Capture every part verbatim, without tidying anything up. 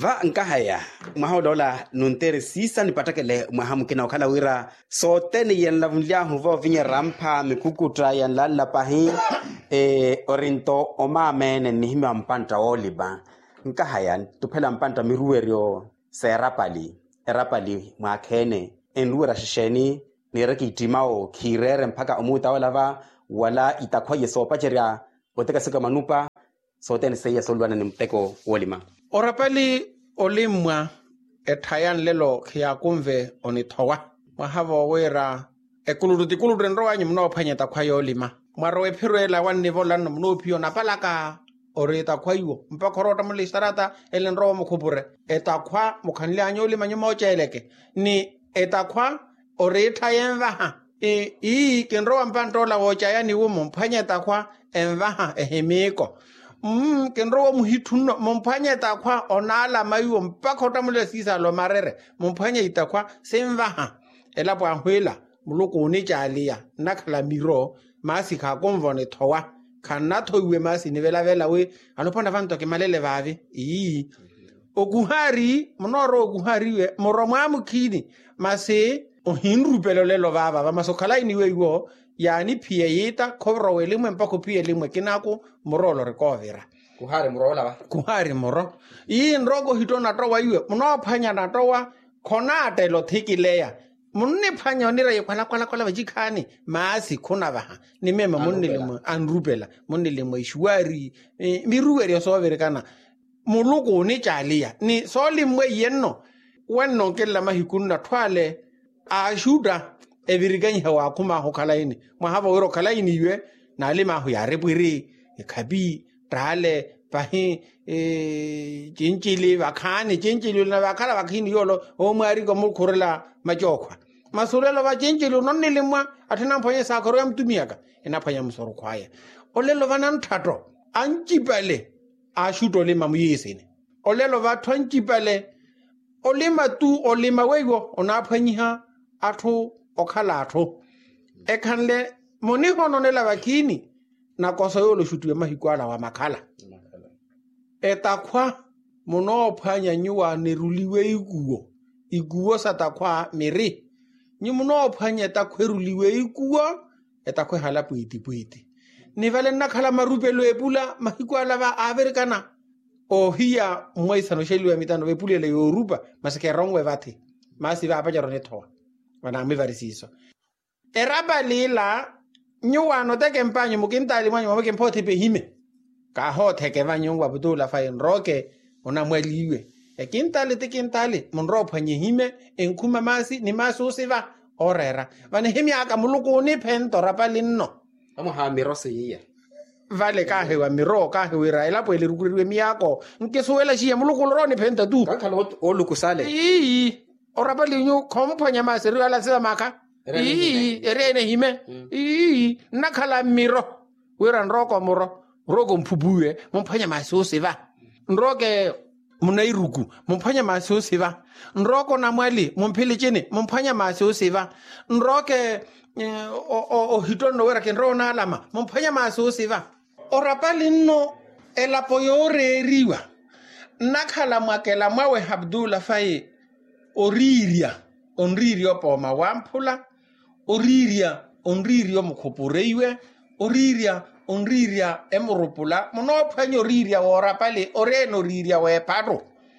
va nka haya mwaha dola nuntere sisa nipatakele mwaha mkina wakala wira so teni yen lavunlia huvo vinye rampa mikukutra yen lalla pahi e orinto oma mene nihimi mpanta oliba nka haya tupela mpanta miruwerio se rapali erapali mwakene enruwera shisheni nireki itimao kirere mpaka umuta walava wala itakwa yesopa cheria oteka sika manupa so teni seya solwana ni mteko wolima orapali olimwa etayan lelo kia kumve onithowa mahavo wera ekuluruti kuludre nroanyi mno phanyeta khwayo lima maro ephiruela wanni volano mno phio napalaka oreta khwayo mpakhorota mulisarata elenro mukhupure etakhwa mukhanile anyoli manyomo cheleke ni etakhwa oreta yenvaha e i kenro mpantola wochaya ni wo mphanyeta khwa envaha ehemiko Mm, kenro muhithuno mumphanya itakwa onala mayo mpakhota mule sisa lo marere mumphanya itakwa semvaha elapo ahwela muloko ne tjalia nakhala miro masi kha konvone thowa khana thoiwe masi ne vela vela we anophanda vanto ke malele vave i okuhari monoro okuhariwe moromwa mukhini mase ohinrupelo lelo baba ba masokhala iniwe iwo yani phie yita khobro we limwe mpako phie limwe kinako morolo rekovera kuhari moro lava kuhari moro i nrogo hitona towa iwe mno phanya na towa khona atelo thikileya munne phanya onira yekhwana kwala kwala bajikhani masi khona baha ni mema munne limwe anrupela munne limwe ishwari miruweri so berekana muloko ne tjalia ni so limwe yenno wenno kella mahikunna thwale a shuda eviriganya wa kuma ho khalaini mahava wero khalaini ywe na lima ho ya repwiri ekhabi trale pahi e jinjili vakhani jinjili na vakhala vakhini yolo o mwari ko mukhurela majokhwa masulelo va jinjili nonne limwa athina mphonye sakhoro ya mtumiaka ena phanya msoro khwaya olelo vana nthato anjipale a shuto le mamuyesene olelo va thwanjipale olima tu olima weyo ona phanyiha atho okhala atho ekhanle moni hono ne la vakhini na koso yolo shutwe mahikwala wa makhala etakhwa mono phanya nyuwa neruliwe iguo iguo satakhwa miri nyi mono phanya takhweruliwe iguo etakhwe hala puiti puiti ni vale nakhala marupelo epula mahikwala va averikana o hiya mwaisano sheliwe mitano vepulele yoruba masike rongwe vati masi va apajaro nethoa wana mivarisiso eraba lila nyuwano teke mpanyo mukintali mwanyo mabeke mpothe behime ka hothe ke vanyongwa butula fa enroke ona mweliwe ekintali tekintali munro phanye hime enkhuma masi ni maso siva orera vane himi aka muluko ni phento rapalinno amo ha mirose yiya vale ka hewa miro ka hewira ela po elirukuriwe miyako nkesuela shia muluko roni phenta tu ka khalo olukusale i orapalinyo khomphanya masi riwala siva maka i erene hime i nakhala miro wira nroko muro roko mphubuwe mphanya maso siva nroke munairuku mphanya maso siva nroko namwali mphili chini mphanya maso siva nroke o o hitono wira kenrona alama mphanya maso siva orapalinno elapoyore riwa nakhala mwakela mwawe Abdullah fai oriria onririo poma wamphula oriria onririo mukhupureiwe oriria onriria emurupula mono phanyo riria worapale oreno riria weparo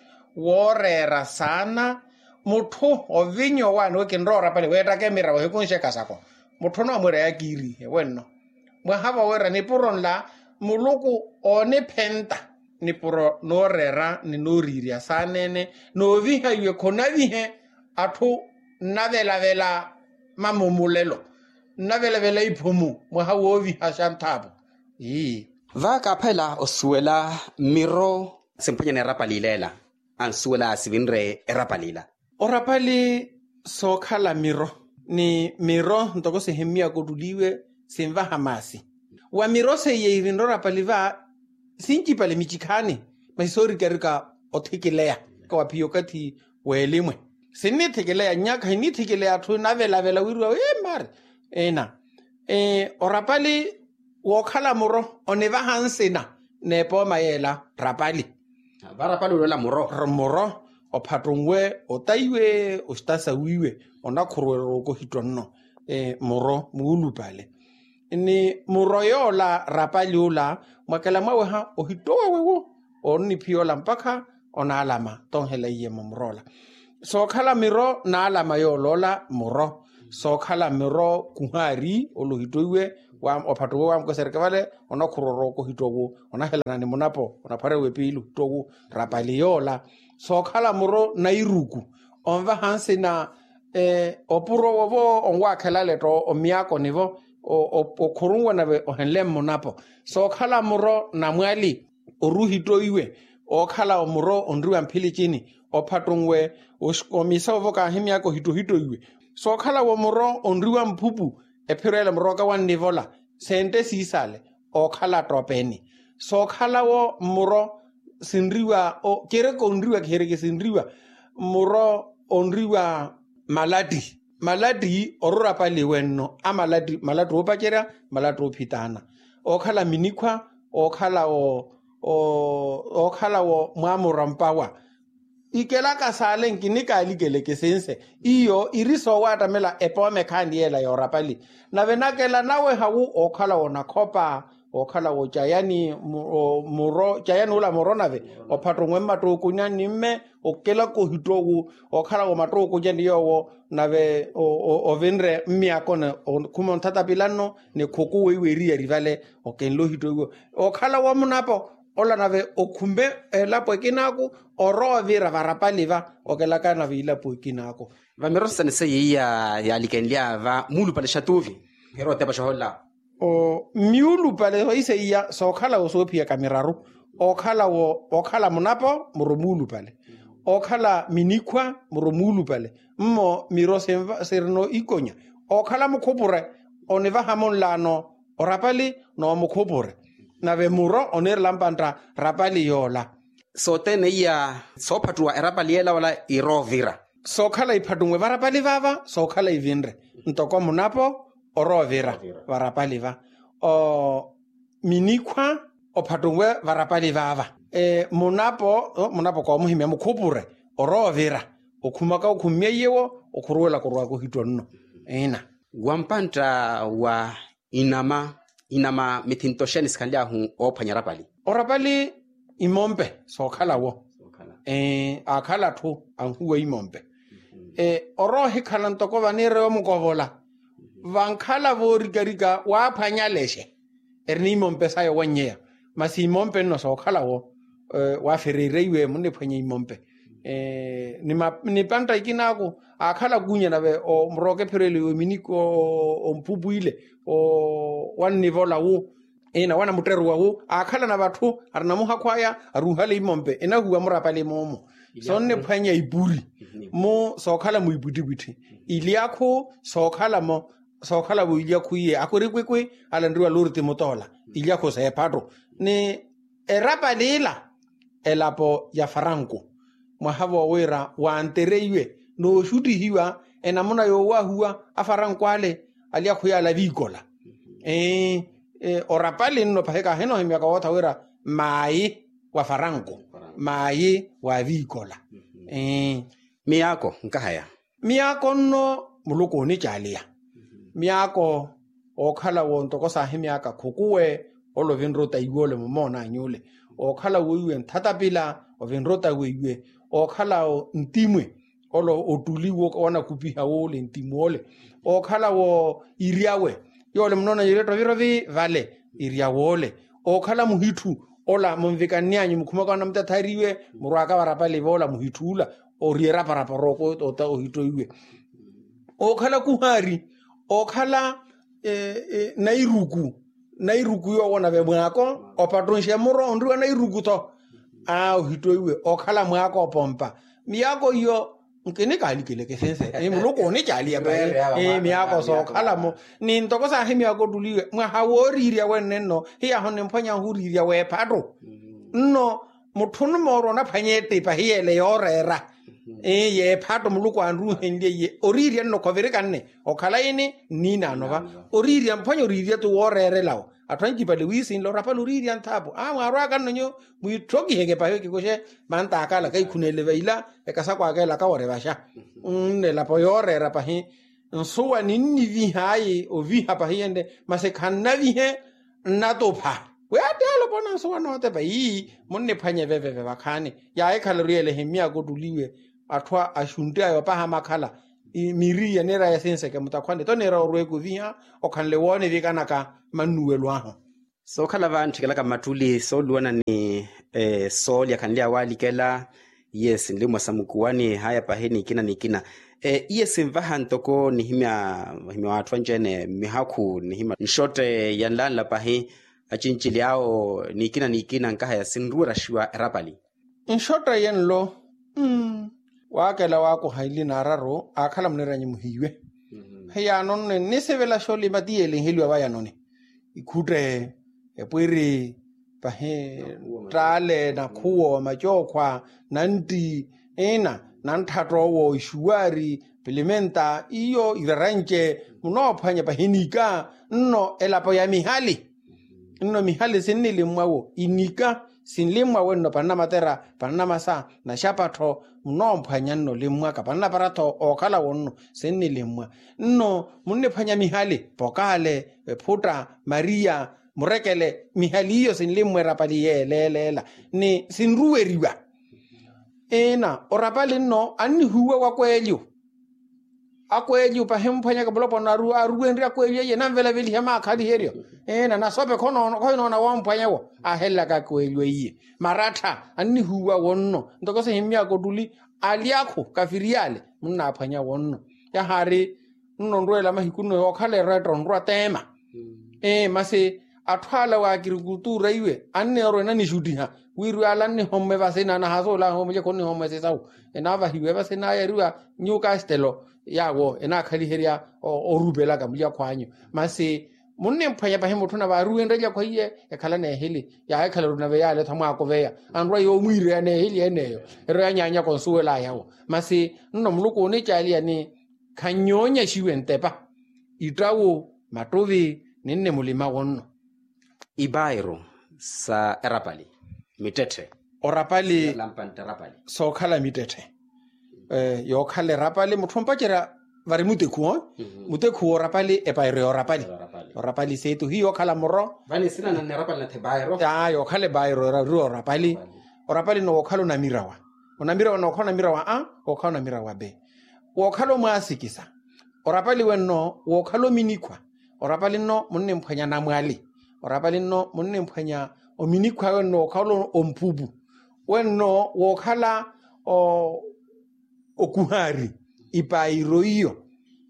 worera sana muthu ovinyo wane wekenro rapale weta kemira we kunsheka sako muthu no amore yakiri wenno mwahaba wera ni puronla muluku one phenta ni puro no rera ni no riria sanene no viha ywe khona vihe athu navela vela mamumulelo navela vela iphumu mwahawo vi hashanthabo yi va phela osuela miro semphanya ne rapalilela ansuela sivinre erapalila orapali sokhala miro ni miro ntoko sehemia koduliwe semva hamasi wa miro se yeirindo rapaliva sinjipale michikhani masori kerika othikeleya kwa phiyo kathi welimwe sinithikeleya nyaka hinithikeleya thu navela vela wirwa e mari ena eh orapali wokhala muro oneva hansena nepo mayela rapali ba rapa le la moro re moro o phatongwe o taiwe o stasa wiwe ona khorwero ko hitonno eh moro muulupale ni moro yola rapa lula makala mawe ha o hitowe wo onni piola mpaka ona alama tonhela iye mumrola so khala miro na alama yo lola moro so khala miro kuhari o lo hitowe wa o phatongwe wa mko serikale ona khororo ko hitowo ona helana ni monapo ona pharewe pilu togo rapa liola so khala moro na iruku onva hanse na eh opuro wobo onwa khala leto o miako nivo o o khurungwa na o henle monapo so khala moro na mwali o ruhito iwe o khala moro onriwa mphili chini o phatongwe o skomisa ovo ka himiako hito hito iwe so khala wo moro onriwa mphupu e phirele moro ka wan nivola sente sisale o khala tropeni so khala wo moro sinriwa o kere ko onriwa kere ke sinriwa moro onriwa maladi maladi orura pale wenno a maladi maladi o pakera maladi o phitana o khala minikwa o khala o o o khala wo mwamura mpawa ikela ka salen kinika alikele ke sense iyo iriso wata mela epo mekhandi ela yo rapali na venakela nawe hawu o khala ona kopa o khala wo jayani muro jayani ula moronave o phatongwe mato kunya nimme o kela ko hitogu o khala wo mato kunya ndiyo nave o o venre mmia kona kuma ntata pilano ne khoku wewe ri rivale o kenlo hitogu o khala wo munapo ola nave o khumbe lapo kinako o rovira varapaliva o kela kana vila po kinako va merosa ne se ya ya likenlia va mulu pale chatuvi hero te ba shola o miulu pale ho ise ya so khala o so pia kameraru o khala wo o khala munapo murumulu pale o khala minikwa murumulu pale mmo miro semva serno ikonya o khala mukhopure o ne va hamon lano o rapali no mukhopure na ve muro oner lampanta rapali yola so tene ya so phatua erapali yela wala irovira so khala iphatungwe varapali vava so khala ivinre ntoko munapo orovira varapali va o minikwa o phatungwe varapali vava e munapo munapo kwa muhimya mukhupure orovira okhumaka okhumye yewo okhuruwela kurwa ko hitonno ina wampanta wa inama inama mithintosheni skhandia hu ophanya rapali orapali imompe so khala wo eh akhala thu anhuwe imompe eh orohi khala ntoko vanere wa mukovola vankhala vorikarika wa phanya leshe erni imompe sayo wanyea masi imompe no so khala wo wa ferreiwe munne phanya imompe eh ni ni panta ikinako akhala kunya nabe o mroke phirele o miniko o mpubuile o wanni vola wo ena wana muteru wo akhala na bathu arina muha khwaya aruhale imompe ena huwa murapale momo sonne phanya iburi mo sokhala mu ibutibuti iliakho sokhala mo sokhala bo iliakho ye akorikwekwe alandriwa lorite motola iliakho sa ephato ni erapalila elapo ya faranko mahabo wera wa antereiwe no shuti hiwa enamuna yo wa huwa afarankwale aliakho ya la vikola eh eh orapali no pheka heno himya ka wata wera mai wa faranko mai wa vikola eh miyako nkahaya miyako no muloko ni chalia miyako okhala wonto ko sa himyaka khokuwe olovinrota iwole momona nyule okhala wiwe thatapila ovinrota wiwe okhala ntimwe olo otuliwo ona kupiha wole ntimole okhala wo iriawe yole mnona yireto virovi vale iriawole okhala muhitu ola mumvikanianyu mukhumaka na mtathariwe muraka varapale vola muhitula oriera para paroko ota ohitoiwe okhala kuhari okhala eh, eh, nairuku nairuku yo wona be mwako opatonshe muro ondriwa nairuku to a ohitoiwe okhala mwako pompa miyako yo nkene kali kele ke sense e muloko ne jali ya ba e miyako so khala mo ni ntoko sa hemi yako duliwe mwa haworiria wenenno hiya honne mphanya huriria we phato no muthunu moro na phanyete pa hiele yorera e ye phato muloko anru hende ye oriria no kovere kanne okhala ine nina no ba oriria mphanyo riria to worere lawo atwanki pale wisi lo rapa luriri antapo a ngwarwa ka nonyo muitroki hege pa hege koshe manta akala kai kunele veila e kasa kwa kela ka ore basha ne la poyore rapa hi nsuwa ninni vi hai o vi hapa hiende mase kanna vi he na to pha we atelo bona nsuwa no te ba yi monne phanye veve veve bakhane ya e khaloriele hemia go duliwe athwa ashunte ayo pa ha makhala miri ya nera ya sense ke mutakhwande to nera orwe go via o khanle wone vi kana ka manuwelo aho so khala vantu kala ka matuli so luona ni eh sol ya kanlia wali kela yes ndi mwasamukuwani haya paheni kina nikina eh yes mvaha ntoko ni himya himya watu njene mihaku ni hima nshote ya nlala pahi achinchili yao nikina nikina nkaha ya sinrura shwa rapali nshote yenlo mm wakela wako haili nararo akhala mneranyi muhiwe mm-hmm. Heya nonne nisevela sholi matiele hilwa waya none ikute epwiri pahe trale na kuo majokwa nanti ena nantatro wo ishuari pilimenta iyo iraranche munophanya pahinika nno elapo ya mihali nno mihali sinili mwawo inika sinlimwa wenno panna matera panna masa na shapatho mnomphanya nno limwa ka panna paratho okhala wonno sinnilimwa nno munne phanya mihali pokale phuta maria murekele mihali hiyo sinlimwe rapali yelelela ni sinruweriwa ena orapali nno anni huwa wakwelyo akwelyo pahemphanya ka blopo na ru aruenri akwelyo yena mvela veli hema khali herio ena na sope kono kono na wamphanya wo ahella ka kwelyo iye maratha anni huwa wonno ndoko se himya koduli aliakho kafiriale munna aphanya wonno ya hari nno ndwela mahikuno yokhale retro ndwa tema eh mase athwala wa agricultura iwe anne rona ni judiha wiru alanne homme basena na hasola homme je konni homme se saw ena ba hiwe basena ya ruwa Newcastle yawo ena khali heria o rubela ka mulya khwanyo mase munne mphanya ba hemotho ba ruende ja khoiye e khala ne heli ya e khala runa be ya le thama ko beya andwa yo muire ya ne heli eneyo re ya nyanya konsuela yawo mase nno muluko ne tjali ya ne khanyonya shiwentepa itawo matovi ninne mulima wonno ibairo sa erapali mitete orapali lampante rapali so khala mitete eh yo khale rapali muthompa kera vari mutekhu mutekhu orapali epairo orapali orapali setu hiyo khala moro vani sina na rapali na tebairo ya yo khale bairo ro orapali orapali no khalo na mirawa ona mirawa no khona mirawa a o khona mirawa b o khalo mwasikisa orapali wenno wo khalo minikwa orapali no munne mphanya na mwali orapali no munne mphanya o minikwa wenno khalo ompubu wenno wo khala o okuhari ipairo iyo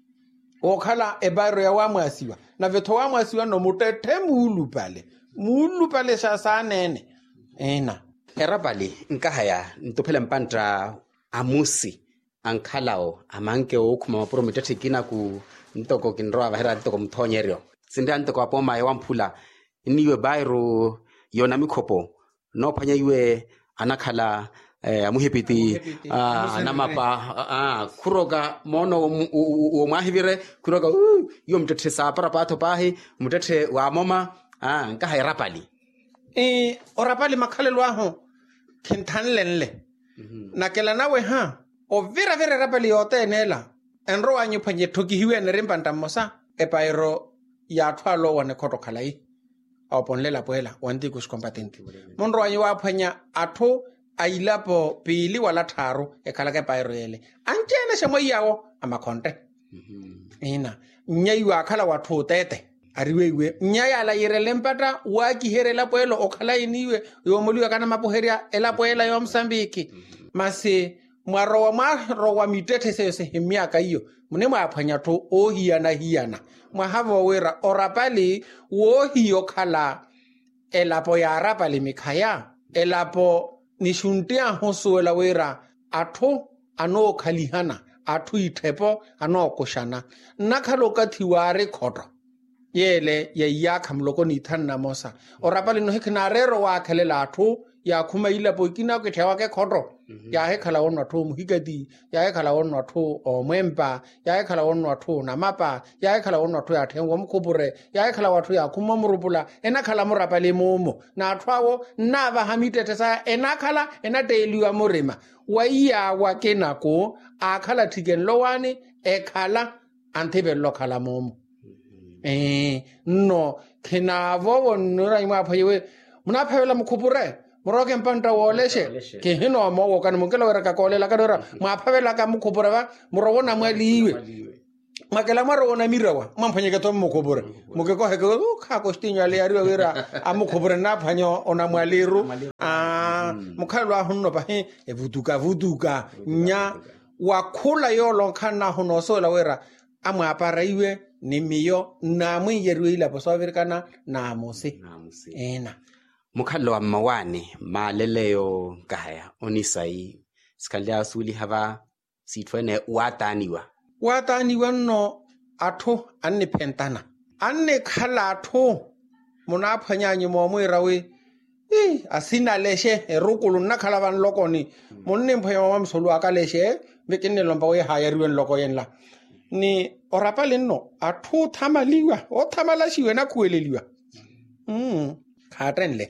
okhala ebairo ya wamwasiwa na vetho wamwasiwa no mutete mulu pale mulu pale sasa nene ena erapali nkahaya ntophela mpanta amusi ankhalao amanke okhuma mapuro mitete kina ku ntoko kinroa bahera ntoko mthonyerio sinde antoko apoma yawamphula niwe bairo yona mikhopo no phanya iwe anakhala eh amuhepiti ah namapa ah kuroga mono o mahivire kuroga yo mtethe sapara patho pahi mtethe wa mama ah nka hai rapali eh orapali makhalelo aho khinthanlenle nakela nawe ha o vera vera rapali yote enela enro anyu phanye thoki hiwe ne rempanta mosa epairo ya thwalo wane khoto khalai a ponlela poela wanti kus competente monro anyu wa phanya atho ailapo pili wala tharo e khala ke pairele anjena shemo yawo amakhonte mhm ina nyaiwa khala watho tete ariwewe nyaya la yirele mpata wa kiherela poelo okhala iniwe yo moliwa kana mapoheria ela poela yo Msambiki mase mwaro wa maro wa mitete se se himiaka iyo mune mwaphanya tho o hiana hiana mwahavo wera orapali wo hiyo khala elapo ya rapali mikhaya elapo nishuntia hosuela wera atho ano khalihana atho ithepo ano koshana nakhalo kathiware khoto yele ye yakhamloko ni thanna mosa orapali no hikna rero wa khalela atho ya kuma ila po kina ke thewa ke khotro ya he khala onwa tho muhikati ya he khala onwa tho o mwempa ya he khala onwa tho na mapa ya he khala onwa tho ya thengwa mkhopure ya he khala watho ya kuma murupula ena khala murapa le momo na thwawo na ba hamitete sa ena khala ena teliwa morema wa iya wa kenako a khala thiken lowane e khala antebe lo khala momo eh no kena vo nora ima phayewe muna phawela mkhopure moroke mpanta woleshe ke hino mo wo kana mukela wera ka kolela ka dora ma phavela ka mukhopora ba moro na mwaliwe makela maro na mirawa mamphanyeke to mukhopora muke ko heke o kha ko stinya le yari wera a mukhopora na phanyo ona mwaliru a mukhalwa hunno ba he e vutuka vutuka nya wa khula yo lo khana hono sola wera a mwa paraiwe ni miyo na mwiyerwe ila bosoverkana na mose ena mukhallo wa mawani maleleyo kaya onisai skalya suli hava sitwene wataniwa wataniwa no atho anne pentana anne khala atho mona phanyanyi mo mwirawe eh asina leshe erukulu nakhala ban lokoni monne mphayo wa msolu akaleshe bekenne lomba we hayariwen loko yenla ni orapa lenno atho thamaliwa o thamalashiwe na khueleliwa mm khatrenle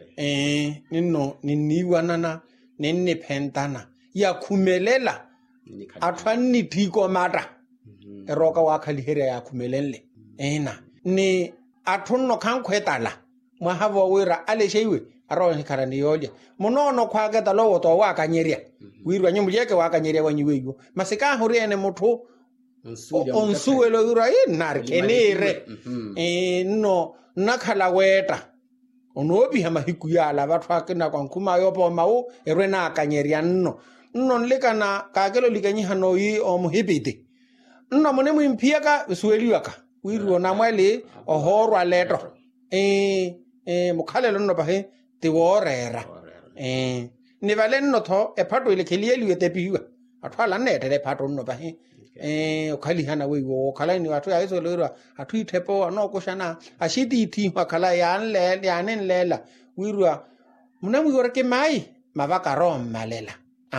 eh ninno ninniwa nana nenne phentana ya khumelela athwanni thiko mata eroka wa khalihere ya khumelenle ena ni athunno khankhwetala mahavo wira alesheiwe aro hikarani yolya munono khwaketa lowo to wa kanyeria wirwa nyumjeke wa kanyeria wanyiweyo masika horiene muthu onsuelo yura inar kenere eh no nakhala weta onobi hama hikuyala bathu akena kwa nkuma yopo mawo erena akanyeria nno nno nlekana kakelo likanyi hano yi omuhibite nno mone muimpiaka sueliwaka wirwo na mwele ohorwa leto eh eh mukhalelo nno bahe tiworera eh nivale nno tho ephato ile khelieliwe tepiwa athwala netele phato nno bahe eh okhali hana weiwo khala ni wathu aizo lera athu ithepo anokushana ashiti ithi wakhala yanle yanenlela wirwa munamu yoreke mai mabaka rom malela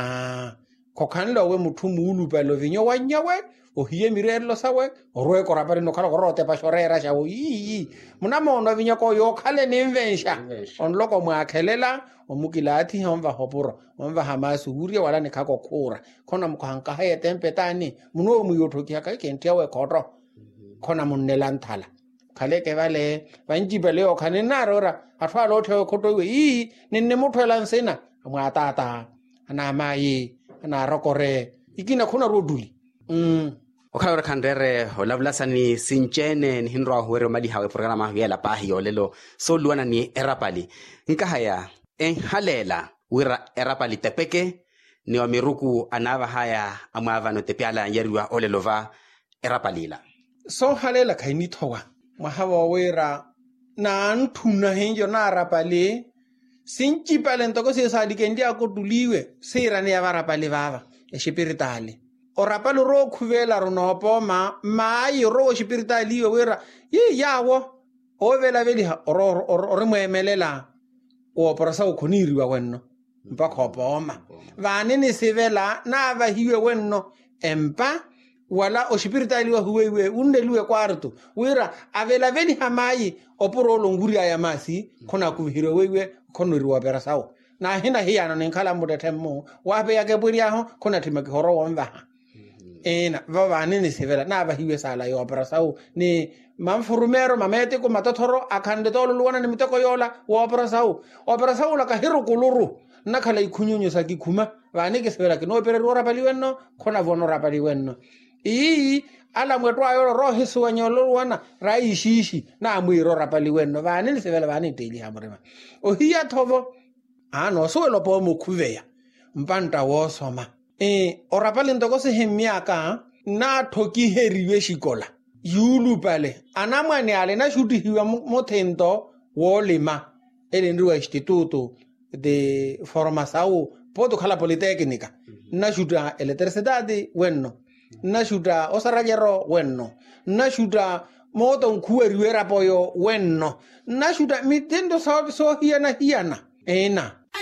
ah kokhanlo we muthu mulu pelo vinyo wanyawe ohiye mirelo sawe orwe korapari no khala korote pa shorera shawo yi munamo no vinyo ko yo khale nemvensha onloko mwakhelela omukilati homva hopura omva hamasu huria wala ne khako khura khona mukhanka haye tempetani muno muyothoki haka kentia we khotro khona munnela nthala khale ke vale vanji bele o khane narora athwa lo thwe khoto we yi ninne muthwela nsena mwa tata ana mai ana rokore ikina khona roduli mm okhala khandere olavlasani sinchene hinrwa huere mali hawe programa yela pahi yolelo so luana ni erapali nkahaya enhalela wira erapali tepeke ni wamiruku anava haya amava no tepiala yeriwa olelova erapalila so halela khaini thowa mahawa wira na nthuna henjo na arapali sinchi palento ko se sadikendi akotuliwe sirane ya barapali baba espiritali orapalo ro khuvela ronopo ma mai ro spiritali wera ye yawo ovela veli ro ro moemelela o porasa o khoniriwa wenno mpa khopoma vane ni sivela na va hiwe wenno empa wala o spiritali wa huwewe uneliwe kwarto wera avela veli hamai oporo longuria ya masi khona kuhiro wewe khonoriwa perasawo na hina hiyana nenkhala mudethemmo wabe yake buria ho khona thimake horo womva ena va vane ni sivela na va hiwe sala yo perasawo ni mamfurumero mamete ko matothoro akhande tolo luwana ni miteko yola wa perasawo operasawo la ka hiro kuluru nakhala ikhunyunyo sa kikhuma vane ke sivela ke no perero rapaliwenno khona vono rapaliwenno ii ala mwetwa ayo ro hiswa nyolo wana raishishi na mwiro rapaliwenno vane ni sivela vane teli hamrema o hiya thovo ano soelo po mukhuveya mpanta wo soma eh orapali ndoko se hemiaka na thoki heriwe shikola yulu pale anamwane ale na shuti hiwa mothento wo lima ele ndiwa instituto de formação podo khala politécnica na shuta electricidade wenno na shuta osarajero wenno na shuta moto nkueriwera poyo wenno na shuta mitendo so so hiana hiana ena